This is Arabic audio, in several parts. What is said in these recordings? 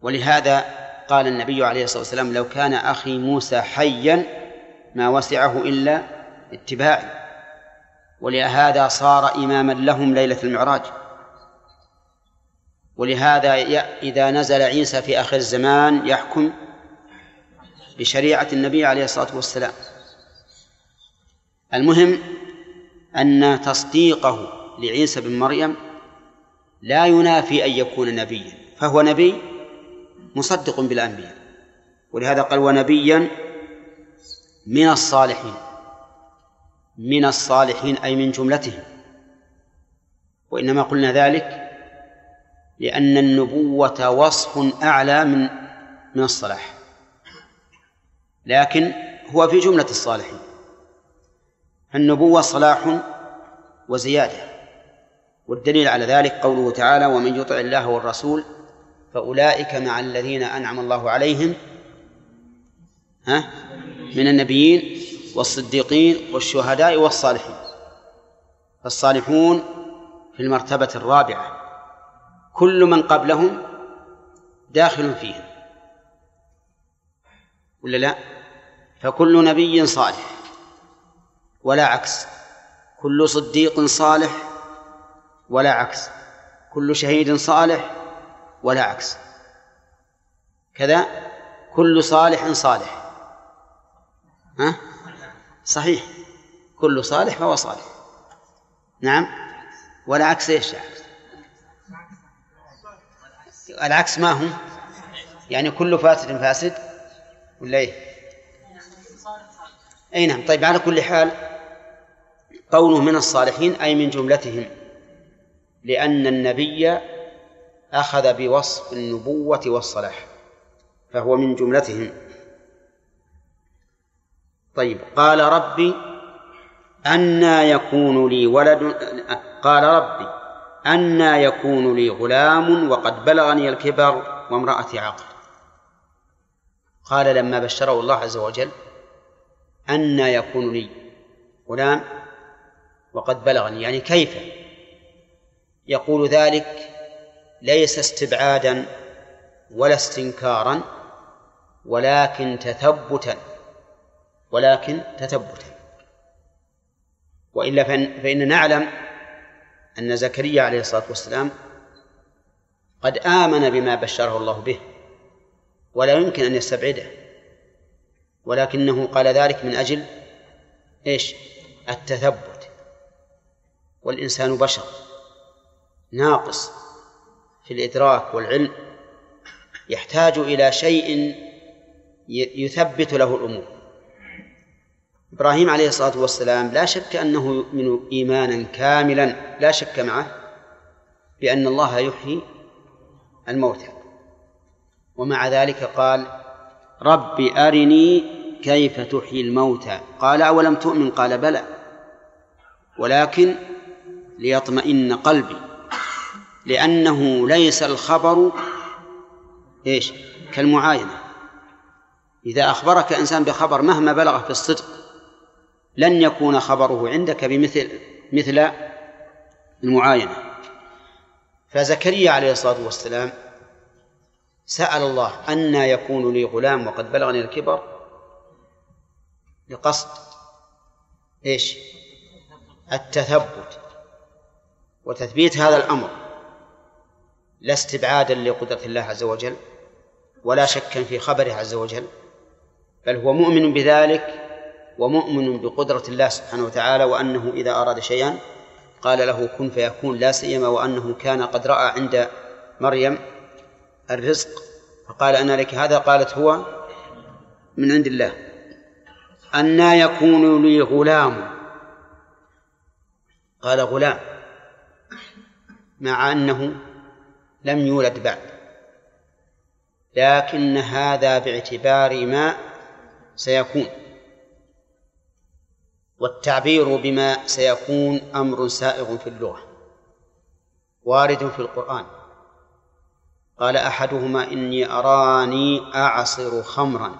ولهذا قال النبي عليه الصلاة والسلام: لو كان أخي موسى حيا ما وسعه إلا اتباعي. ولهذا صار إماما لهم ليلة المعراج. ولهذا إذا نزل عيسى في آخر الزمان يحكم بشريعة النبي عليه الصلاة والسلام. المهم أن تصديقه لعيسى بن مريم لا ينافي أن يكون نبيا، فهو نبي مصدق بالأنبياء. ولهذا قال: ونبيا من الصالحين. من الصالحين أي من جملتهم. وإنما قلنا ذلك لأن النبوة وصف أعلى من الصلاح، لكن هو في جملة الصالحين. النبوة صلاح وزيادة، والدليل على ذلك قوله تعالى: ومن يطع الله والرسول فأولئك مع الذين أنعم الله عليهم من النبيين والصديقين والشهداء والصالحين. فالصالحون في المرتبة الرابعة، كل من قبلهم داخل فيهم، ولا لا؟ فكل نبي صالح ولا عكس، كل صديق صالح ولا عكس، كل شهيد صالح ولا عكس، كذا كل صالح صالح. صحيح، كل صالح فهو صالح. نعم، ولا عكس. ايش العكس؟ ما هو يعني كل فاسد فاسد ولا ايه؟ اي نعم. طيب، على كل حال قوله من الصالحين أي من جملتهم، لأن النبي أخذ بوصف النبوة والصلاح فهو من جملتهم. طيب، قال: ربي أنى يكون لي ولد. قال: ربي أنى يكون لي غلام وقد بلغني الكبر وامرأتي عاقر. قال لما بشره الله عز وجل: أنى يكون لي غلام وقد بلغني، يعني كيف؟ يقول ذلك ليس استبعادا ولا استنكارا، ولكن تثبتا. وإلا فإن نعلم أن زكريا عليه الصلاة والسلام قد آمن بما بشره الله به ولا يمكن أن يستبعده، ولكنه قال ذلك من أجل إيش؟ التثبت. والإنسان بشر ناقص في الإدراك والعلم، يحتاج إلى شيء يثبت له الأمور. إبراهيم عليه الصلاة والسلام لا شك أنه يؤمن إيمانا كاملا، لا شك معه بأن الله يحيي الموتى، ومع ذلك قال: رب أرني كيف تحيي الموتى. قال: أولم تؤمن؟ قال: بلى، ولكن ليطمئن قلبي، لأنه ليس الخبر إيش؟ كالمعاينة. إذا أخبرك إنسان بخبر مهما بلغ في الصدق لن يكون خبره عندك مثل المعاينة. فزكريا عليه الصلاة والسلام سأل الله: أنى يكون لي غلام وقد بلغني الكبر، لقصد إيش؟ التثبت وتثبيت هذا الأمر، لا استبعادا لقدرة الله عز وجل ولا شكا في خبره عز وجل، بل هو مؤمن بذلك ومؤمن بقدرة الله سبحانه وتعالى، وأنه إذا أراد شيئا قال له كن فيكون، لا سيما وأنه كان قد رأى عند مريم الرزق فقال: أنا لك هذا؟ قالت: هو من عند الله. أنى يكون لي غلام. قال: غلام، مع أنه لم يولد بعد، لكن هذا باعتبار ما سيكون، والتعبير بما سيكون أمر سائغ في اللغة وارد في القرآن. قال أحدهما: إني أراني أعصر خمرا،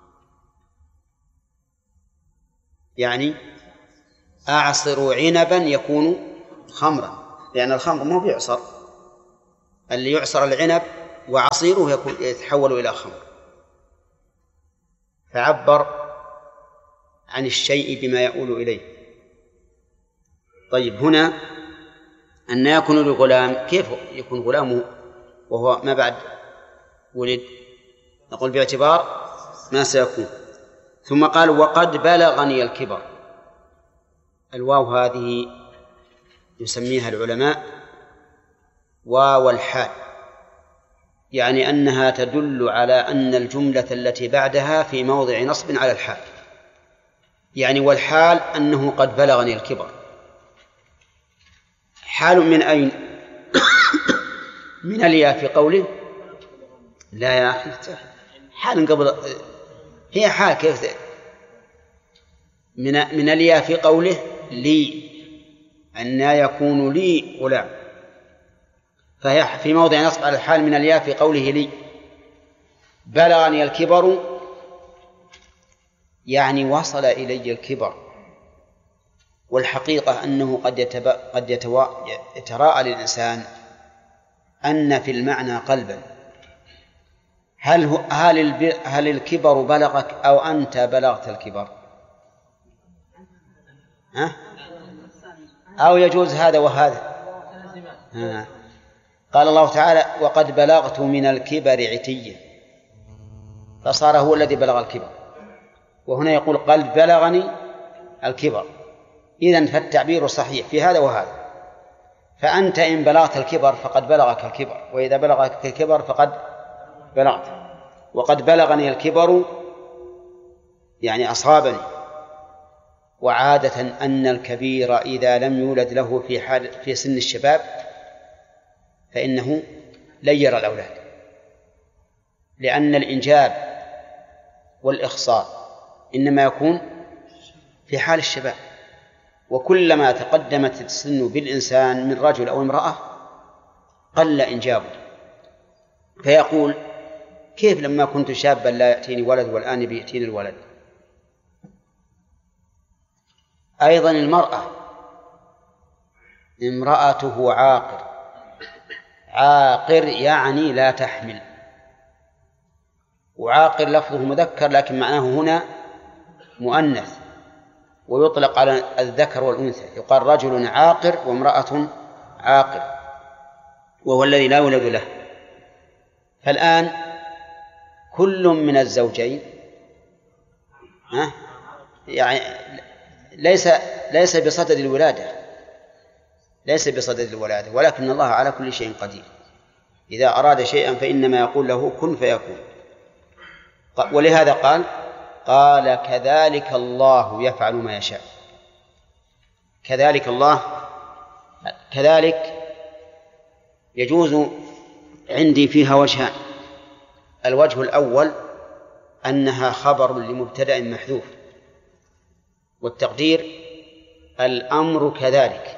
يعني أعصر عنبا يكون خمرا، لأن الخمر ما بيعصر، اللي يعصر العنب وعصيره يتحول إلى خمر، فعبر عن الشيء بما يؤول إليه. طيب هنا أن يكون لغلام، كيف يكون غلامه وهو ما بعد ولد؟ نقول باعتبار ما سيكون. ثم قال وقد بلغني الكبر. الواو هذه يسميها العلماء واو الحال، يعني أنها تدل على أن الجملة التي بعدها في موضع نصب على الحال، يعني والحال أنه قد بلغني الكبر. حال من أين؟ من الياء في قوله لا يا أخي حال قبل، هي حال كيف؟ من الياء في قوله لي، أن يكون لي غلام، فهي في موضع نصب على الحال من الياء في قوله لي. بلغني الكبر يعني وصل إلي الكبر، والحقيقة أنه قد يتراءى للإنسان أن في المعنى قلبا. هل الكبر بلغك أو أنت بلغت الكبر؟ أو يجوز هذا وهذا؟ قال الله تعالى وقد بلغت من الكبر عتيا، فصار هو الذي بلغ الكبر، وهنا يقول قد بلغني الكبر. إذن فالتعبير صحيح في هذا وهذا. فأنت إن بلغت الكبر فقد بلغك الكبر، وإذا بلغك الكبر فقد بلغت. وقد بلغني الكبر يعني أصابني. وعادة أن الكبير إذا لم يولد له في سن الشباب فإنه لن يرى الأولاد، لأن الإنجاب والإخصاب إنما يكون في حال الشباب، وكلما تقدمت السن بالإنسان من رجل أو امرأة قل إنجابه. فيقول كيف لما كنت شابا لا يأتيني ولد والآن بيأتيني الولد؟ أيضا المرأة امرأته عاقر، عاقر يعني لا تحمل، وعاقر لفظه مذكر لكن معناه هنا مؤنث، ويطلق على الذكر والأنثى، يقال رجل عاقر وامرأة عاقر، وهو الذي لا يولد له. فالآن كل من الزوجين يعني ليس بصدد الولادة، ليس بصدد الولادة، ولكن الله على كل شيء قدير. إذا أراد شيئا فإنما يقول له كن فيكون. ولهذا قال كذلك الله يفعل ما يشاء. كذلك الله، كذلك يجوز عندي فيها وجهان. الوجه الأول أنها خبر لمبتدأ محذوف، والتقدير الأمر كذلك،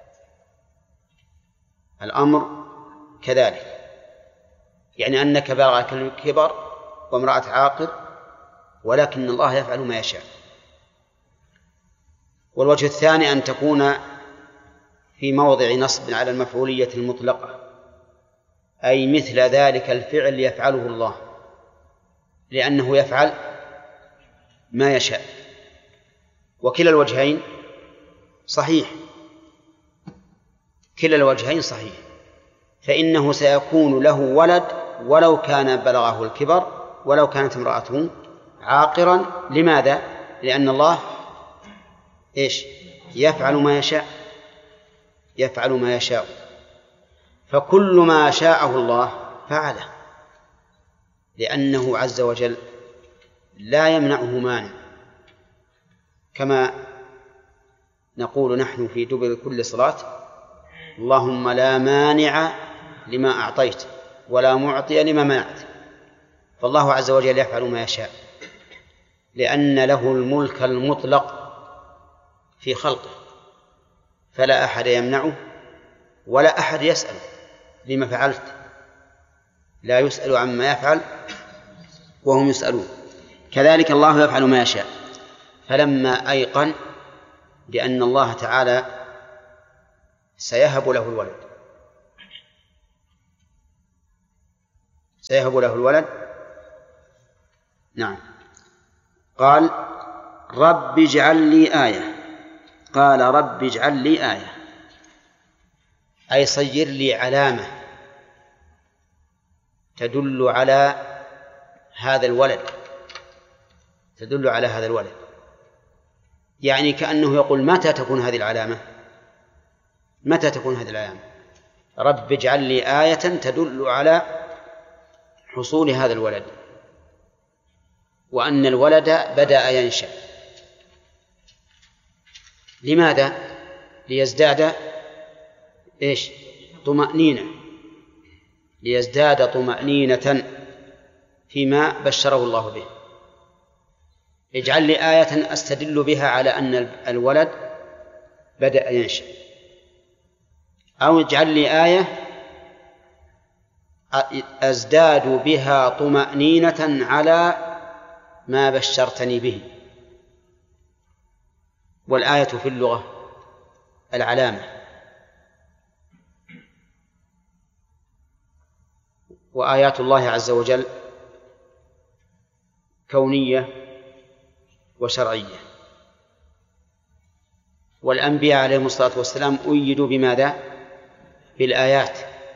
الأمر كذلك، يعني أنك بلغك الكبر وامرأة عاقر، ولكن الله يفعل ما يشاء. والوجه الثاني أن تكون في موضع نصب على المفعولية المطلقة، أي مثل ذلك الفعل يفعله الله، لأنه يفعل ما يشاء. وكلا الوجهين صحيح، كلا الوجهين صحيح، فإنه سيكون له ولد ولو كان بلغه الكبر، ولو كانت امرأته عاقرا. لماذا؟ لأن الله يفعل ما يشاء، يفعل ما يشاء، فكل ما شاءه الله فعله، لأنه عز وجل لا يمنعه مانع، كما نقول نحن في دبر كل صلاة اللهم لا مانع لما أعطيت ولا معطي لما منعت. فالله عز وجل يفعل ما يشاء، لأن له الملك المطلق في خلقه، فلا أحد يمنعه ولا أحد يسأل لما فعلت، لا يسأل عما يفعل وهم يسألون. كذلك الله يفعل ما يشاء. فلما أيقن بأن الله تعالى سيهب له الولد سيهب له الولد. نعم. قال رب اجعل لي آية. قال رب اجعل لي آية أي صير لي علامة تدل على هذا الولد، تدل على هذا الولد، يعني كأنه يقول متى تكون هذه العلامة؟ متى تكون هذه العلامة؟ رب اجعل لي آية تدل على حصول هذا الولد، وأن الولد بدأ ينشأ. لماذا؟ ليزداد إيش؟ طمأنينة، ليزداد طمأنينة فيما بشره الله به. اجعل لي آية أستدل بها على أن الولد بدأ ينشأ، أو اجعل لي آية أزداد بها طمأنينة على ما بشرتني به. والآية في اللغة العلامة، وآيات الله عز وجل كونية وشرعية. والأنبياء عليهم الصلاة والسلام أيدوا بماذا؟ بالآيات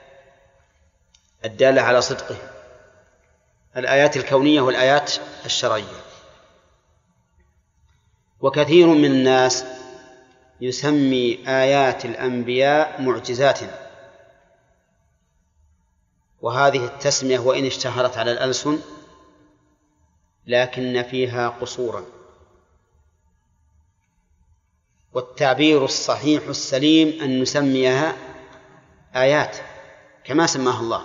الدالة على صدقه، الآيات الكونية والآيات الشرعية. وكثير من الناس يسمي آيات الأنبياء معجزات، وهذه التسمية وإن اشتهرت على الألسن لكن فيها قصورا. والتعبير الصحيح السليم أن نسميها آيات كما سماها الله.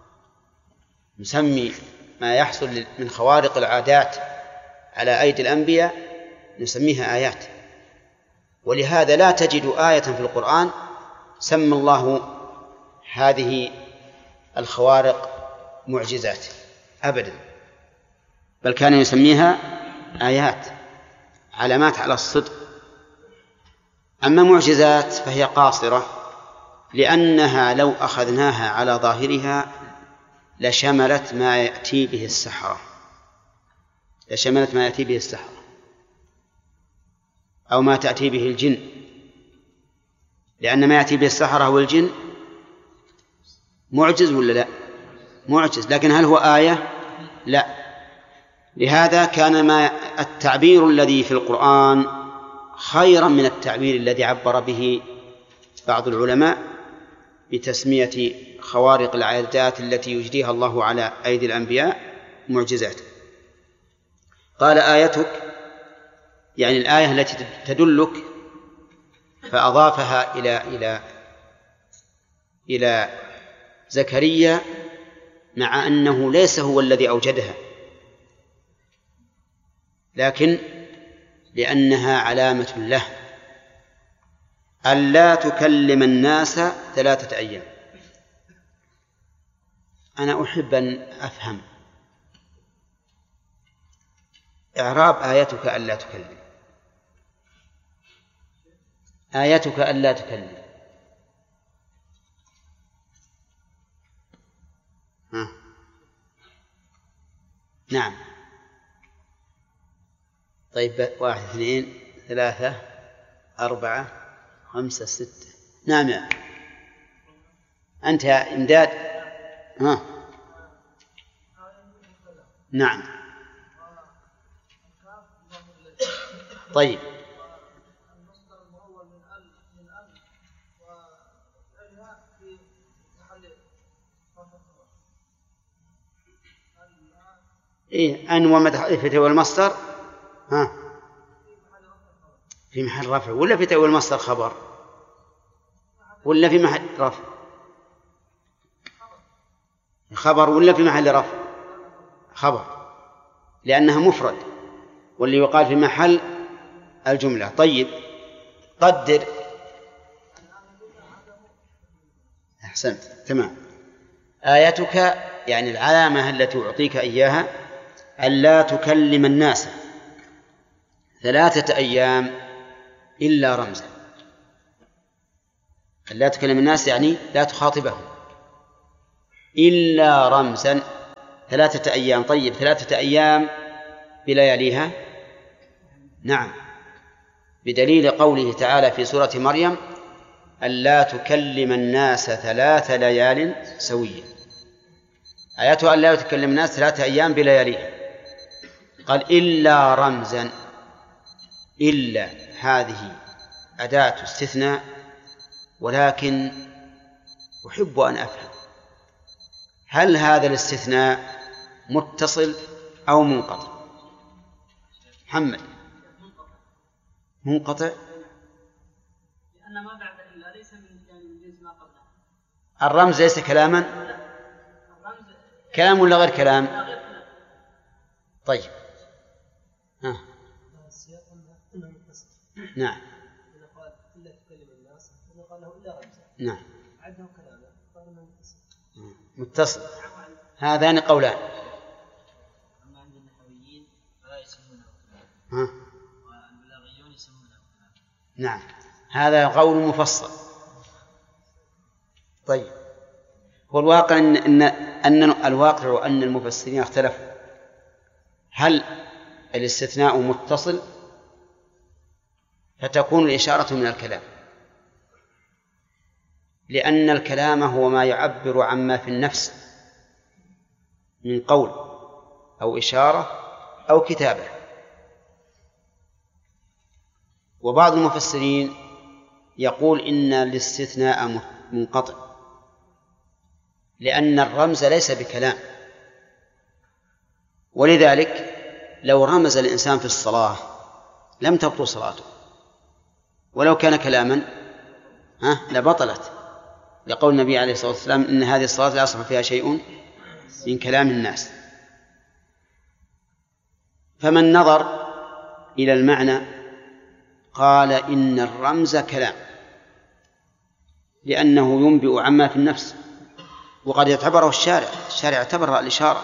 نسمي ما يحصل من خوارق العادات على أيدي الأنبياء نسميها آيات. ولهذا لا تجد آية في القرآن سمى الله هذه الخوارق معجزات أبدا، بل كان يسميها آيات، علامات على الصدق. أما معجزات فهي قاصرة، لأنها لو أخذناها على ظاهرها لشملت ما يأتي به السحرة، لشملت ما يأتي به السحرة أو ما تأتي به الجن، لأن ما يأتي به السحرة والجن معجز ولا لا؟ معجز. لكن هل هو آية؟ لا. لهذا كان ما التعبير الذي في القرآن خيرا من التعبير الذي عبر به بعض العلماء بتسمية خوارق العادات التي يجريها الله على أيدي الأنبياء معجزات. قال آيتك يعني الآية التي تدلك، فأضافها إلى زكريا مع أنه ليس هو الذي أوجدها، لكن لأنها علامة له ألا تكلم الناس 3 أيام. أنا أحب أن أفهم إعراب آيتك ألا تكلم. آيتك ألا تكلم، نعم. طيب 1 2 3 4 5 6. نعم يا أنت يا إمداد. نعم. طيب إيه أن ومدحته والمصدر في محل رفع ولا في تأويل المصدر خبر ولا في محل رفع؟ خبر ولا في محل رفع؟ خبر، لأنها مفرد واللي يقال في محل الجملة. طيب قدر. أحسنت، تمام. آيتك يعني العلامة التي أعطيك إياها ألا تكلم الناس 3 أيام إلا رمزا. ألا تكلم الناس يعني لا تخاطبهم إلا رمزا، 3 أيام. طيب 3 أيام بلياليها؟ نعم، بدليل قوله تعالى في سورة مريم: ألا تكلم الناس 3 ليال سويا. آياتها ألا تكلم الناس 3 أيام بلياليها. قال: إلا رمزا. إلا هذه أداة استثناء، ولكن أحب أن أفهم هل هذا الاستثناء متصل أو منقطع؟ محمد. منقطع، لأن ما بعد إلا ليس من جنس ما قبله. الرمز ليس كلاما؟ كلام ولا غير كلام؟ طيب نعم. نعم متصل. هذان قولان. أما عند النحويين فلا يسمونه والبلاغيون يسمونه. نعم، هذا قول مفصل. طيب، هو الواقع أن الواقع أن المفسرين اختلفوا هل الاستثناء متصل فتكون الإشارة من الكلام، لأن الكلام هو ما يعبر عما في النفس من قول أو إشارة أو كتابة. وبعض المفسرين يقول إن الاستثناء منقطع، لأن الرمز ليس بكلام، ولذلك لو رمز الإنسان في الصلاة لم تبطل صلاته، ولو كان كلاما لبطلت، لقول النبي عليه الصلاة والسلام: إن هذه الصلاة لا يصح فيها شيء من كلام الناس. فمن نظر إلى المعنى قال إن الرمز كلام، لأنه ينبئ عما في النفس، وقد يعتبره الشارع اعتبر الإشارة.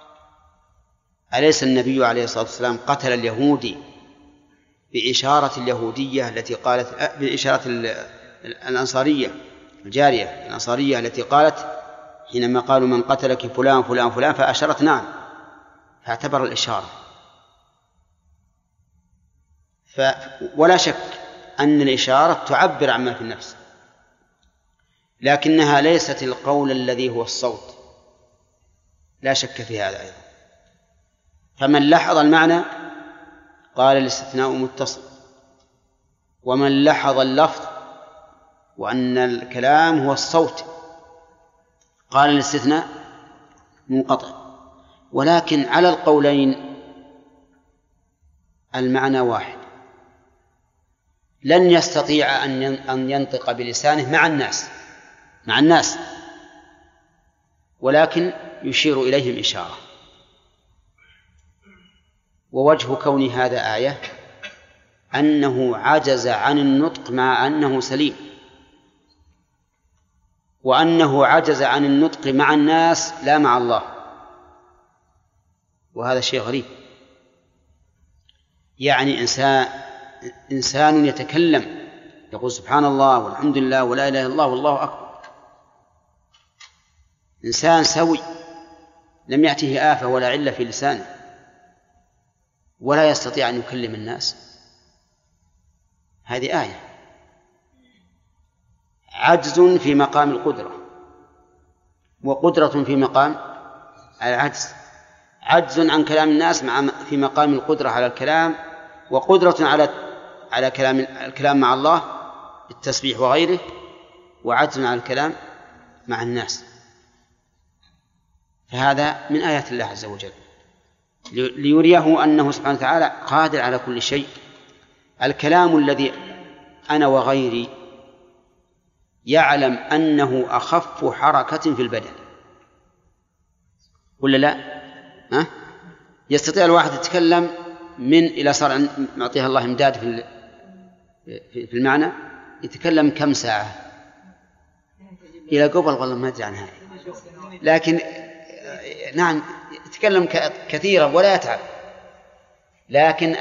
أليس النبي عليه الصلاة والسلام قتل اليهودي بإشارة اليهودية التي قالت، بإشارة الأنصارية، الجارية الأنصارية التي قالت حينما قالوا: من قتلك فلان فلان فلان، فأشرت نعم، فاعتبر الإشارة. ولا شك أن الإشارة تعبر عما في النفس، لكنها ليست القول الذي هو الصوت، لا شك في هذا أيضا. فمن لحظ المعنى قال الاستثناء متصل، ومن لحظ اللفظ وأن الكلام هو الصوت قال الاستثناء منقطع. ولكن على القولين المعنى واحد، لن يستطيع أن ينطق بلسانه مع الناس، ولكن يشير إليهم إشارة. ووجه كون هذا آية أنه عجز عن النطق مع أنه سليم، وأنه عجز عن النطق مع الناس لا مع الله، وهذا شيء غريب. يعني إنسان يتكلم يقول سبحان الله والحمد لله ولا إله إلا الله والله أكبر، إنسان سوي لم يأته آفة ولا علة في لسانه، ولا يستطيع أن يكلم الناس. هذه آية عجز في مقام القدرة، وقدرة في مقام العجز. عجز عن كلام الناس في مقام القدرة على الكلام، وقدرة على الكلام مع الله بالتسبيح وغيره، وعجز على الكلام مع الناس. فهذا من آيات الله عز وجل ليريه أنه سبحانه وتعالى قادر على كل شيء. الكلام الذي أنا وغيري يعلم أنه أخف حركة في البدن ولا لا؟ يستطيع الواحد يتكلم من إلى صار معطيها الله إمداد في المعنى، يتكلم كم ساعة إلى قبل والله ما أدري عنها، لكن نعم يتكلم كثيرا ولا يتعب. لكن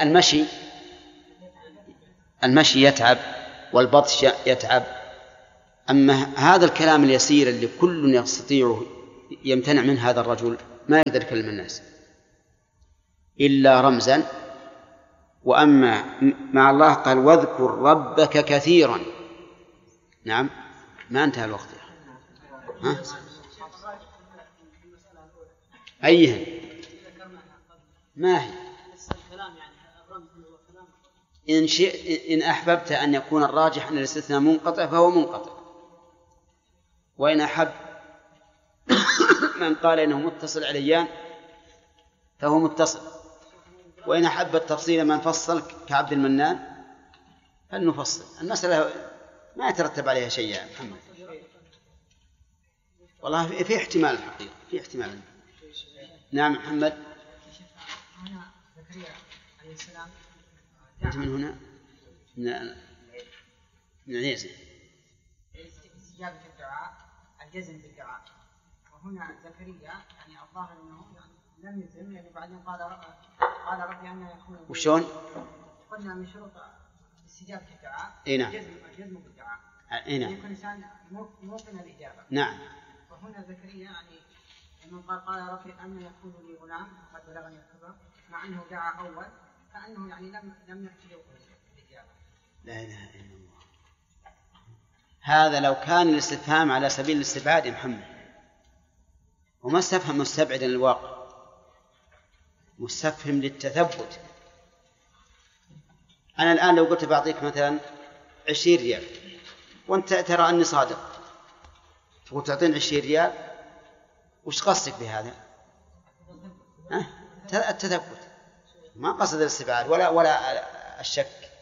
المشي يتعب والبطش يتعب. أما هذا الكلام اليسير اللي كل يستطيع يمتنع من هذا الرجل ما يقدر يكلم الناس إلا رمزا. وأما مع الله قال واذكر ربك كثيرا. نعم، ما انتهى الوقت يا أخي. ها؟ أيها ما هي؟ إن أحببت أن يكون الراجح أن الاستثناء منقطع فهو منقطع، وإن أحب من قال إنه متصل عليان فهو متصل، وإن أحب التفصيل من فصل كعبد المنان فلنفصل. المسألة ما يترتب عليها شيء يا محمد، والله في احتمال الحقيقة، في احتمال. نعم محمد. هنا زكريا عليه السلام أنت من هنا؟ من عيسى. استجابة الدعاء الجزم بالدعاء، وهنا زكريا يعني الظاهر أنه يعني لم يزم، يعني بعدين قال ربي أن يكون. وشون؟ قلنا من شروط استجابة الدعاء نعم. الجزم بالدعاء. نعم. يكون إنسان موقن الإجابة. نعم. وهنا زكريا يعني لما قال ربي أن يكون لي غلام قد بلغني الكبر، مع أنه دعا أول كأنه يعني لم يكتب الإجابة. لا إله إلا الله. هذا لو كان الاستفهام على سبيل الاستبعاد يا محمد، وما استفهم مستبعدا للواقع، مستفهم للتثبت. أنا الآن لو قلت بعطيك مثلا 20 ريال وأنت ترى أني صادق، تقول تعطيني 20 ريال، وش قصدك بهذا؟ التثبت، ما قصد الاستبعاد ولا الشك.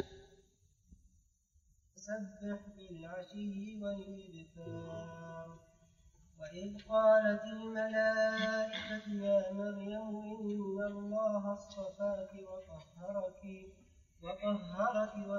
سبح بالعشي والإبكار. وإذ قالت الملائكة يا مريم إن الله اصطفاك وطهرك